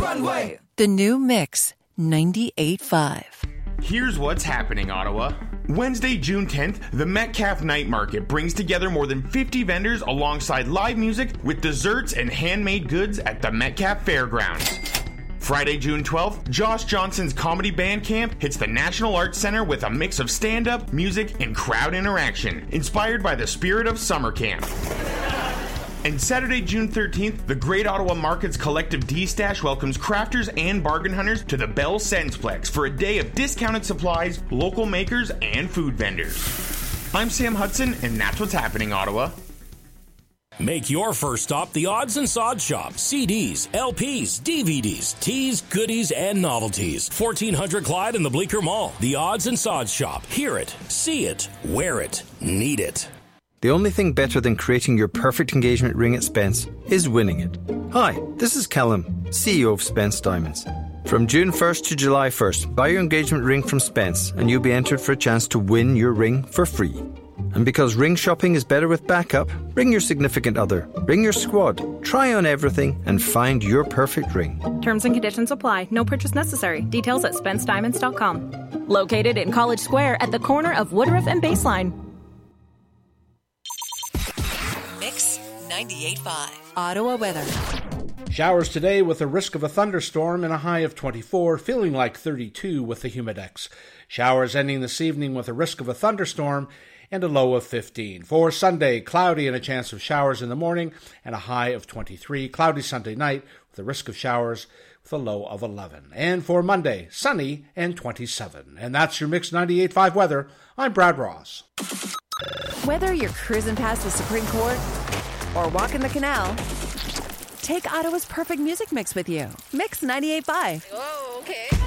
runway. The new Mix 98.5. Here's what's happening, Ottawa. Wednesday, June 10th, the Metcalfe Night Market brings together more than 50 vendors alongside live music with desserts and handmade goods at the Metcalfe Fairgrounds. Friday, June 12th, Josh Johnson's Comedy Band Camp hits the National Arts Center with a mix of stand-up, music, and crowd interaction, inspired by the spirit of summer camp. And Saturday, June 13th, the Great Ottawa Markets Collective D-Stash welcomes crafters and bargain hunters to the Bell Sensplex for a day of discounted supplies, local makers, and food vendors. I'm Sam Hudson, and that's what's happening, Ottawa. Make your first stop the Odds and Sods Shop. CDs, LPs, DVDs, teas, goodies, and novelties. 1400 Clyde in the Bleecker Mall. The Odds and Sods Shop. Hear it, see it, wear it, need it. The only thing better than creating your perfect engagement ring at Spence is winning it. Hi, this is Callum, CEO of Spence Diamonds. From June 1st to July 1st, buy your engagement ring from Spence and you'll be entered for a chance to win your ring for free. And because ring shopping is better with backup, bring your significant other, bring your squad, try on everything and find your perfect ring. Terms and conditions apply. No purchase necessary. Details at SpenceDiamonds.com. Located in College Square at the corner of Woodruff and Baseline. Mix 98.5. Ottawa weather. Showers today with a risk of a thunderstorm and a high of 24, feeling like 32 with the humidex. Showers ending this evening with a risk of a thunderstorm and a low of 15. For Sunday, cloudy and a chance of showers in the morning and a high of 23. Cloudy Sunday night with a risk of showers with a low of 11. And for Monday, sunny and 27. And that's your Mix 98.5 weather. I'm Brad Ross. Whether you're cruising past the Supreme Court or walking the canal, take Ottawa's perfect music mix with you. Mix 98.5. Oh, okay.